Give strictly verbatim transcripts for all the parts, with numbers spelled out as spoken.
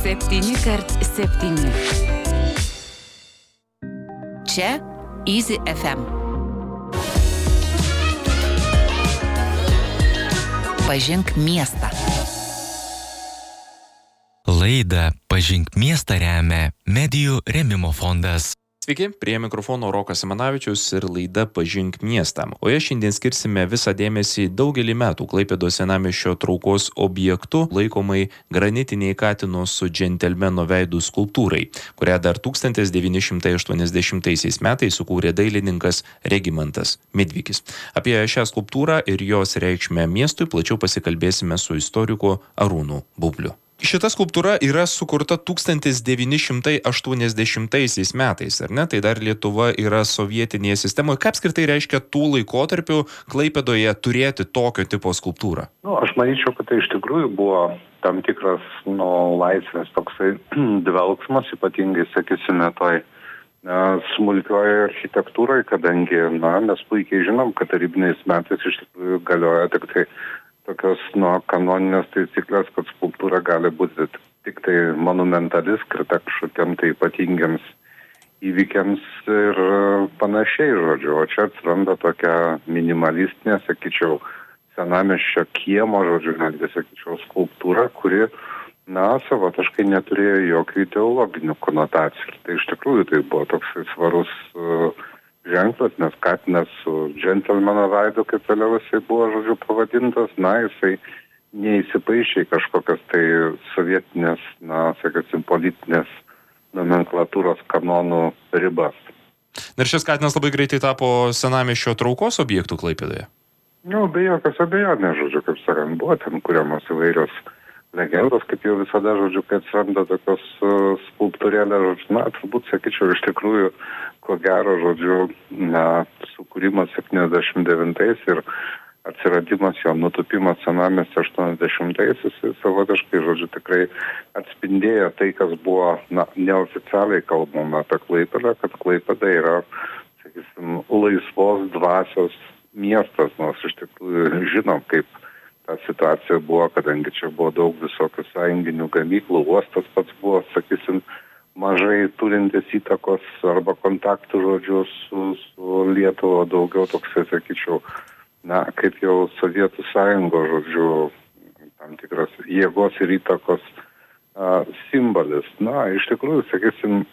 septyni kart septyni. Čia Easy F M. Pažink miestą. Laidą Pažink miestą remia Medijų rėmimo fondas. Sveiki, prie mikrofono Rokas Simanavičius ir laida Pažink miestą. O ją šiandien skirsime visą dėmesį daugelį metų Klaipėdos senamiesčio traukos objektu laikomai granitiniai Katino su džentelmeno veidu skulptūrai, kurią dar tūkstantis devyni šimtai aštuoniasdešimtaisiais metais sukūrė dailininkas Regimantas Midvikis. Apie šią skulptūrą ir jos reikšmę miestui plačiau pasikalbėsime su istoriku Arūnu Bubliu. Šita skulptūra yra sukurta tūkstantis devyni šimtai aštuoniasdešimtaisiais metais, ar ne? Tai dar Lietuva yra sovietinėje sistemoje. Ką apskritai reiškia tų laikotarpių Klaipėdoje turėti tokio tipo skulptūrą? Nu, aš manyčiau, kad tai iš tikrųjų buvo tam tikras nu, laisvės toksai dvelksmas, ypatingai, sakysime, toj na, smulkioje architektūroje, kadangi na, mes puikiai žinom, kad tarybiniais metais iš tikrųjų galioja tik tai tokios nuo kanoninės taisyklės, kad skulptūra gali būti tik tai monumentali, skirta kažkokiam tai ypatingiams įvykiams ir panašiai, žodžiu. O čia atsiranda tokia minimalistinė, sakyčiau, senamiesčio kiemo, žodžiu, netgi, sakyčiau, skulptūra, kuri, na, savotiškai neturėjo jokių ideologinių konotacijų. Tai iš tikrųjų tai buvo toks svarus uh, ženklas, nes Katinas su džentelmeno veidu, kaip vėliau jisai buvo, žodžiu, pavadintas, na, jisai neįsipaišė kažkokias tai sovietinės, na, sakysim, politinės nomenklatūros kanonų ribas. Ir šis Katinas labai greitai tapo senamiesčio traukos objektų Klaipėdoje? Nu, be jokios abejonės, žodžiu, kaip sakant, buvo ten kuriamos įvairios legendos, kaip jau visada, žodžiu, kai atsiranda tokios uh, skulptūrėlės, žodžiu, na, turbūt, sakyčiau, iš tikrųjų, ko gero, žodžiu, na, sukūrimas septyniasdešimt devintais ir atsiradimas jo nutupimas senamiesty aštuoniasdešimtaisiais, savotiškai, žodžiu, tikrai atspindėjo tai, kas buvo, na, neoficialiai kalbama apie Klaipėdą, kad Klaipėda yra, sakysim, laisvos dvasios miestas, nors iš tikrųjų žinom, kaip ta situacija buvo, kadangi čia buvo daug visokių sąjunginių gamyklų, uostas pats buvo, sakysim, mažai turintis įtakos arba kontaktų, žodžiu, su, su Lietuva, daugiau toksai, sakyčiau, na, kaip jau Sovietų sąjungos, žodžiu, tam tikras jėgos ir įtakos a, simbolis. Na, iš tikrųjų, sakysim,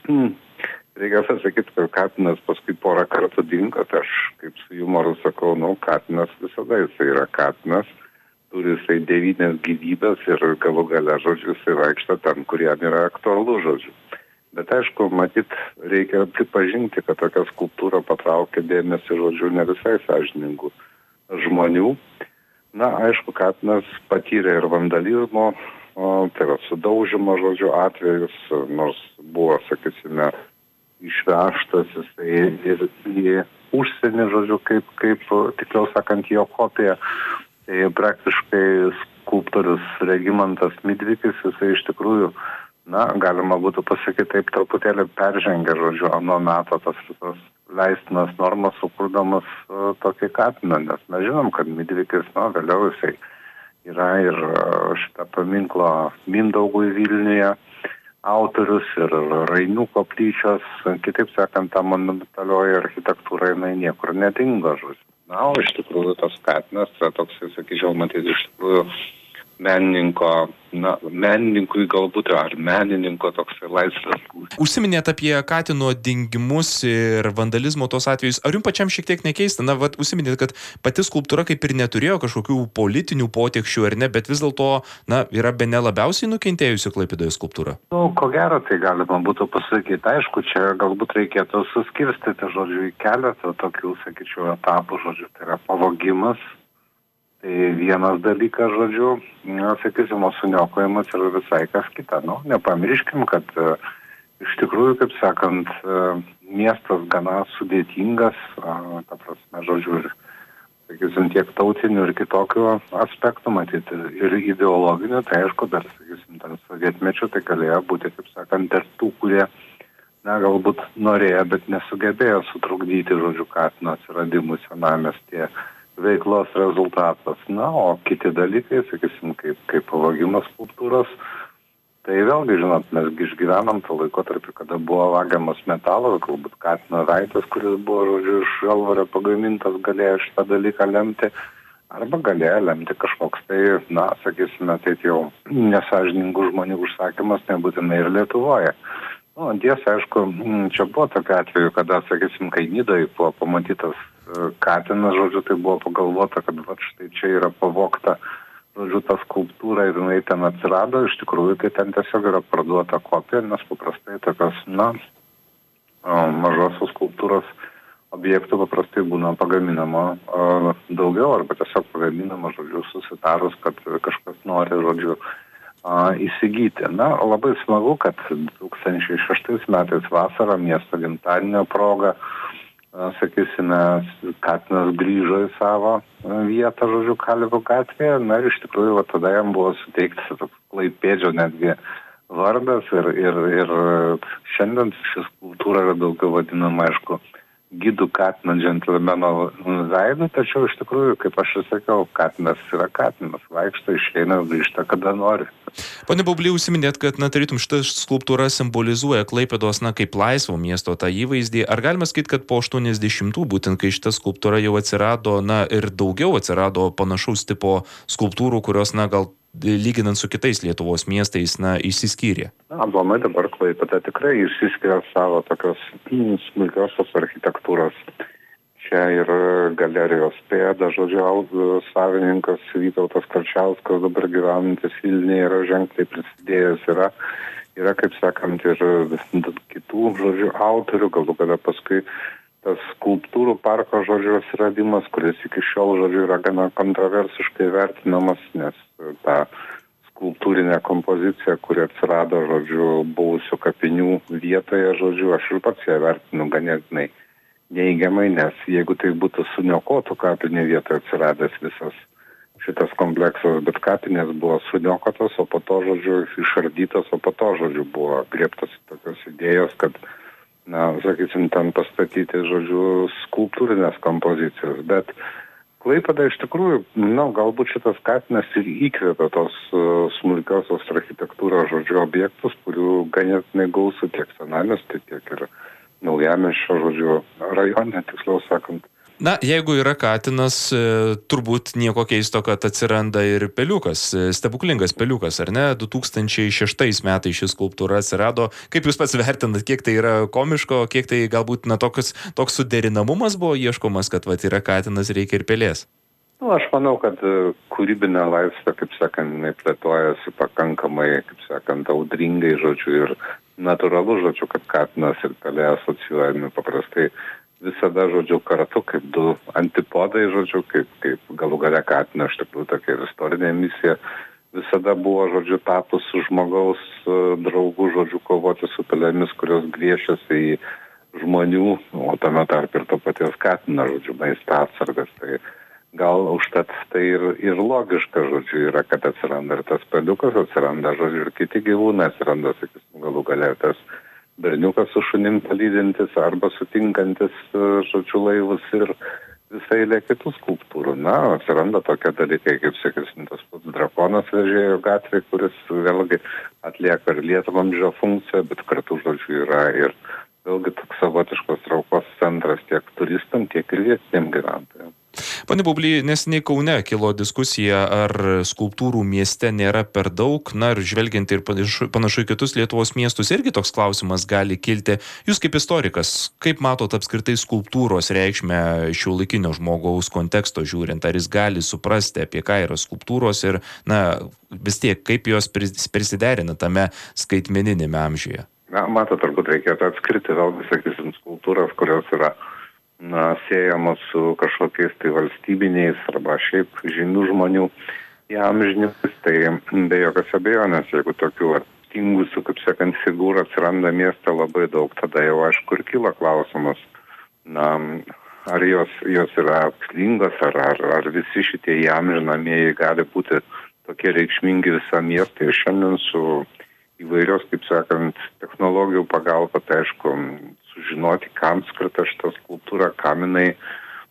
reikia pasakyti, kad Katinas paskui porą kartų dingo, tai aš kaip su jumoru sakau, nu, Katinas visada jisai yra Katinas, turi jisai devynės gyvybės ir galų gale, žodžiu, jisai vaikšto ten, kuriam yra aktualu, žodžiu. Bet aišku, matyt, reikia pripažinti, kad tokia skulptūra patraukia dėmesį, žodžiu, ne visai sąžiningų žmonių. Na, aišku, Katinas patyrė ir vandalizmo, o, tai yra sudaužimo, žodžiu, atvejus, nors buvo, sakysime, išvežtas jisai ir į užsienį, žodžiu, kaip, kaip tikriau sakant, jo kopija. Tai praktiškai skulptorius Regimantas Midvikis, jisai iš tikrųjų, na, galima būtų pasakyti taip, truputėlį peržengė, žodžiu, ano meto tas visas leistinas normas, sukurdamas uh, tokį Katiną, nes mes žinom, kad Midvikis, na, vėliau jisai yra ir uh, šitą paminklo Mindaugui Vilniuje autorius ir Rainių koplyčios, kitaip sakant, ta monumentalioji architektūra, jinai niekur nedingo, žodžiu. Na, o iš tikrųjų tas Katinas, tai toks, sakyčiau, matyti iš tikrųjų menininko, na, menininkui galbūt, ar menininko toks laisvas. Užsiminėt apie Katino dingimus ir vandalizmo tos atvejus. Ar jums pačiam šiek tiek nekeista? Na, vat, užsiminėt, kad pati skulptūra kaip ir neturėjo kažkokių politinių potekščių, ar ne, bet vis dėlto, na, yra bene labiausiai nukentėjusi Klaipėdoje skulptūra. Nu, ko gero, tai galima būtų pasakyti. Aišku, čia galbūt reikėtų suskirstyti, žodžiu, į keletą tokių, sakyčiau, etapų, žodžiu, tai yra pavogimas. Tai vienas dalykas, žodžiu, na, sakysim, suniokojimas yra visai kas kita. Nu, nepamirškim, kad uh, iš tikrųjų, kaip sakant, uh, miestas gana sudėtingas, uh, ta prasme, žodžiu, ir, sakysim, tiek tautinių ir kitokių aspektų, matyti, ir ideologinių, tai aišku, dar, sakysim, ten sovietmečių, tai galėjo būti, kaip sakant, ir tų, kurie, na, galbūt norėjo, bet nesugebėjo sutrukdyti, žodžiu, Katino atsiradimų senamiestyje veiklos rezultatas. Na, o kiti dalykai, sakysim, kaip, kaip pavogimas skulptūros, Tai vėlgi, žinot, mes išgyvenam tą laikotarpį, kada buvo vagiamas metalas, galbūt katino veidas, kuris buvo, žodžiu, iš žalvario pagamintas, galėjo šitą dalyką lemti, arba galėjo lemti kažkoks tai, na, sakysime, tai jau nesąžiningų žmonių užsakymas, nebūtinai ir Lietuvoje. Nu, tiesa, aišku, čia buvo tokiu atveju, kada, sakysim, kai Nidoje buvo pamatytas katinas, žodžiu, tai buvo pagalvota, kad va, štai čia yra pavogta, žodžiu, ta skulptūra ir jinai ten atsirado, iš tikrųjų, tai ten tiesiog yra parduota kopija, nes paprastai tokios, na, mažosios skulptūros objektų paprastai būna pagaminama a, daugiau, arba tiesiog pagaminama, žodžiu, susitarus, kad kažkas nori, žodžiu, a, įsigyti. Na, labai smagu, kad du tūkstančiai šeštais metais vasarą miesto gimtadienio proga, sakysime, katinas grįžo į savo vietą, žodžiu, Kalvių gatvėje, na ir iš tikrųjų, va, tada jam buvo suteiktas toks Klaipėdžio netgi vardas ir, ir, ir šiandien ši skulptūra yra daugiau vadinama, aišku, gidų katino džentelmeno veidu, tačiau iš tikrųjų, kaip aš ir sakiau, katinas yra katinas, vaikšto, išeina, grįžta, kada nori. Pone Baubly, užsiminėt, kad, na, tarytum, šita skulptūra simbolizuoja Klaipėdos, na, kaip laisvo miesto tą įvaizdį. Ar galima sakyti, kad po aštuoniasdešimtų, būtent kai šita skulptūra jau atsirado, na, ir daugiau atsirado panašaus tipo skulptūrų, kurios, na, gal lyginant su kitais Lietuvos miestais, na, išsiskyrė? Na, aplamai dabar Klaipėda tikrai išsiskiria savo tokios smulkiosios architektūros. Čia ir galerijos pėda, žodžiu, savininkas Vytautas Karčiauskas, dabar gyvenantis Vilniuje, yra ženkliai prisidėjęs, yra, yra, kaip sakant, ir kitų, žodžiu, autorių, galų gale paskui tas skulptūrų parko, žodžiu, atsiradimas, kuris iki šiol, žodžiu, yra gana kontroversiškai vertinamas, nes ta skulptūrinė kompozicija, kuri atsirado, žodžiu, buvusių kapinių vietoje, žodžiu, aš ir pats ją vertinu ganėtinai neigiamai, nes jeigu tai būtų suniokotų kapinių vietoje atsiradęs visas šitas kompleksas, bet kapinės buvo suniokotos, o po to, žodžiu, išardytos, o po to, žodžiu, buvo griebtos tokios idėjos, kad, na, sakysim, ten pastatyti, žodžiu, skulptūrinės kompozicijos, bet Klaipėda iš tikrųjų, na, galbūt šitas katinas ir įkvėpė tos uh, smulkiosios architektūros, žodžiu, objektus, kurių ganėtinai gausu tiek senamiesty, tiek ir naujamiesčio, žodžiu, rajone, tiksliau sakant. Na, jeigu yra katinas, turbūt nieko keisto, kad atsiranda ir peliukas, stebuklingas peliukas, ar ne? du tūkstančiai šeštais metais ši skulptūra atsirado. Kaip jūs pats vertinat, kiek tai yra komiško, kiek tai galbūt, na, toks, toks suderinamumas buvo ieškomas, kad, va, yra katinas, reikia ir pelės? Nu, aš manau, kad kūrybinė laisvė, kaip sakant, plėtojasi pakankamai, kaip sakant, audringai, žodžiu, ir natūralu, žodžiu, kad katinas ir pelė asocijuojami paprastai visada, žodžiu, kartu, kaip du antipodai, žodžiu, kaip, kaip galų gale katina, iš tikrųjų tokia ir istorinė misija, visada buvo, žodžiu, tapus žmogaus draugų, žodžiu, kovoti su pelėmis, kurios griežčiasi į žmonių, o tame tarp ir to paties katina, žodžiu, maisto atsargas. Tai gal užtat tai ir, ir logiška, žodžiu, yra, kad atsiranda ir tas peliukas, atsiranda, žodžiu, ir kiti gyvūnai, atsiranda, sakysim, galų gale tas berniukas su šunim palydintis arba sutinkantis, žodžiu, laivus ir visai lė kitų skulptūrų. Na, atsiranda tokie dalykai, kaip, sakysim, tas pats drakonas vežėjo gatvė, kuris vėlgi atlieka ir lietvamzdžio funkciją, bet kartu, žodžiu, yra ir vėlgi toks savotiškos traukos centras tiek turistam, tiek ir vietiniam gyventojam. Pane Baubly, neseniai Kaune kilo diskusija, ar skulptūrų mieste nėra per daug, na ir žvelgiant ir panašu į kitus Lietuvos miestus, irgi toks klausimas gali kilti. Jūs kaip istorikas, kaip matot apskritai skulptūros reikšmę šiuolaikinio žmogaus konteksto žiūrint, ar jis gali suprasti, apie ką yra skulptūros ir, na, vis tiek, kaip jos prisiderina tame skaitmeninėme amžiuje? Na, matot, turbūt reikėtų atskirti vėlgi, sakysim, skulptūras, kurios yra na, siejamos su kažkokiais tai valstybiniais arba šiaip žymių žmonių įamžinimas, tai be jokios abejonės, jeigu tokių attingusių, kaip sakant, figūrų atsiranda mieste labai daug, tada jau aišku ir kyla klausimas, na, ar jos, jos yra tikslingos, ar, ar, ar visi šitie įamžinamieji gali būti tokie reikšmingi visam miestui. Ir šiandien su įvairios, kaip sakant, technologijų pagalba, tai aišku, sužinoti, kam skirta šita skulptūra, kam jinai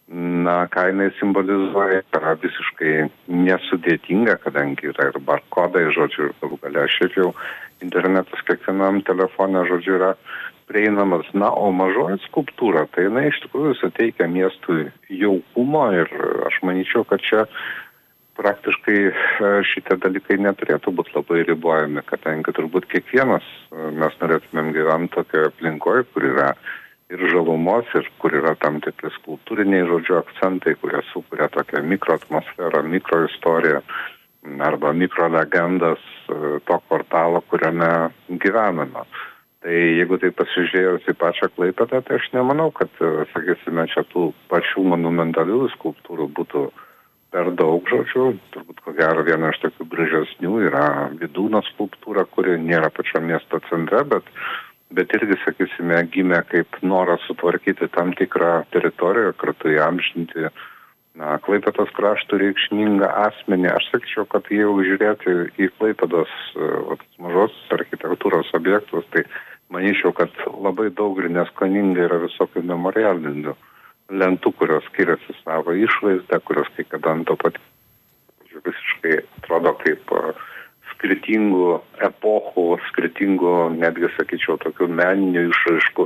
Na, ką jinai simbolizuoja, yra visiškai nesudėtinga, kadangi yra ir barkodai, žodžiu, ir galų galia šiaip jau internetas kiekvienam telefone, žodžiu, yra prieinamas. Na, o mažoji skulptūra, tai jinai iš tikrųjų suteikia miestui jaukumo ir aš manyčiau, kad čia praktiškai šitie dalykai neturėtų būti labai ribojami, kadangi turbūt kiekvienas mes norėtumėm gyventi tokioje aplinkoje, kur yra ir žalumos, ir kur yra tam tikri skulptūriniai, žodžiu, akcentai, kurie sukuria tokią mikroatmosferą, mikroistoriją arba mikrolegendas to kvartalo, kuriame gyvename. Tai jeigu tai pasižiūrėjus į pačią Klaipėdą, tai aš nemanau, kad, sakysime, čia tų pačių monumentalių skulptūrų būtų per daug, žodžiu. Turbūt, ko gero, viena iš tokių gražesnių yra Vydūno skulptūra, kuri nėra pačio miesto centre, bet bet irgi, sakysime, gimė kaip noras sutvarkyti tam tikrą teritoriją, kartu įamžinti na, Klaipėdos krašto reikšmingą asmenį. Aš sakyčiau, kad jeigu žiūrėti į Klaipėdos vat, mažos architektūros objektus, tai manyčiau, kad labai daug ir neskoningai yra visokių memorialinių lentų, kurios skiriasi savo išvaizdą, kurios kai kada ant to pat visiškai atrodo kaip skirtingų epochų, skirtingų, netgi, sakyčiau, tokių meninių išraiškų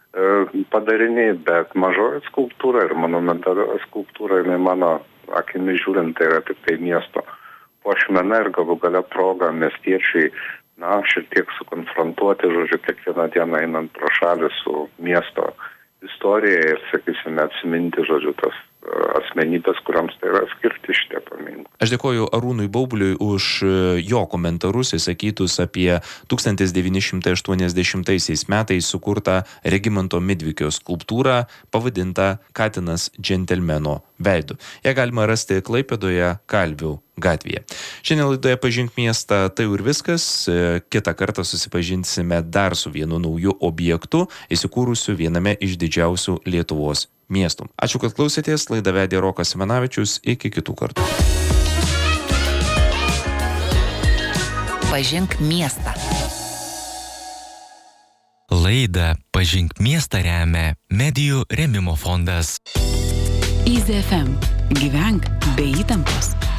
e, padariniai, bet mažoji skulptūra ir monumentalioji skulptūra, jinai mano akimi žiūrint, tai yra tik tai miesto puošmena ir galų gale proga miestiečiai, na, šiek tiek sukonfrontuoti, žodžiu, kiekvieną dieną einant pro šalį su miesto istorija ir, sakysime, atsiminti, žodžiu, tas asmenybės, kuriams tai yra skirti šitie paminklai. Aš dėkoju Arūnui Baubliui už jo komentarus įsakytus apie tūkstantis devyni šimtai aštuoniasdešimtaisiais metais sukurtą Regimanto Midvikio skulptūrą pavadintą Katinas džentelmeno veidu. Ją galima rasti Klaipėdoje Kalvių gatvėje. Šiandien laidoje Pažink miestą tai ir viskas. Kitą kartą susipažinsime dar su vienu nauju objektu, įsikūrusiu viename iš didžiausių Lietuvos miestų. Ačiū, kad klausėtės. Laidą vedė Rokas Simanavičius. Iki kitų kartų. Pažink miestą. Laidą Pažink miestą remia Medijų rėmimo fondas. Easy F M. Gyvenk be įtampos.